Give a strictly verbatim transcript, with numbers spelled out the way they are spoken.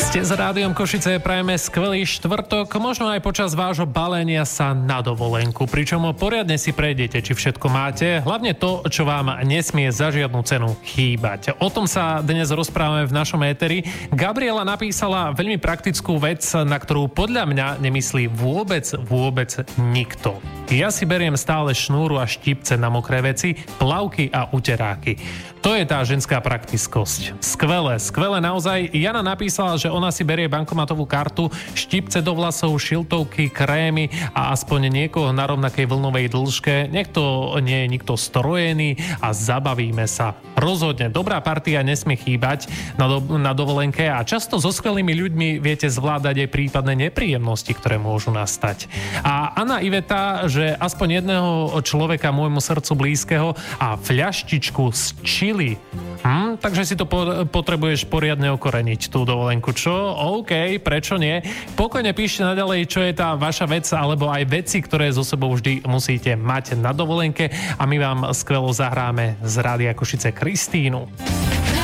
Ste s Rádiom Košice, prajeme skvelý štvrtok, možno aj počas vášho balenia sa na dovolenku, pričom poriadne si prejdete, či všetko máte, hlavne to, čo vám nesmie za žiadnu cenu chýbať. O tom sa dnes rozprávame v našom éteri. Gabriela napísala veľmi praktickú vec, na ktorú podľa mňa nemyslí vôbec, vôbec nikto. Ja si beriem stále šnúru a štipce na mokré veci, plavky a uteráky. To je tá ženská praktickosť. Skvelé, skvelé naozaj. Jana napísala, že ona si berie bankomatovú kartu, štipce do vlasov, šiltovky, krémy a aspoň niekoho na rovnakej vlnovej dĺžke. Nech to nie je nikto strojený a zabavíme sa. Rozhodne, dobrá partia nesmie chýbať na, do, na dovolenke a často so skvelými ľuďmi viete zvládať aj prípadné nepríjemnosti, ktoré môžu nastať. A Anna Iveta, že aspoň jedného človeka môjmu srdcu blízkeho a fľaštičku z čili. Hm, takže si to po- potrebuješ poriadne okoreniť, tú dovolenku. Čo? OK, prečo nie? Pokojne píšte naďalej, čo je tá vaša vec, alebo aj veci, ktoré zo sebou vždy musíte mať na dovolenke a my vám skvelo zahráme z Rádia Košice Kristínu.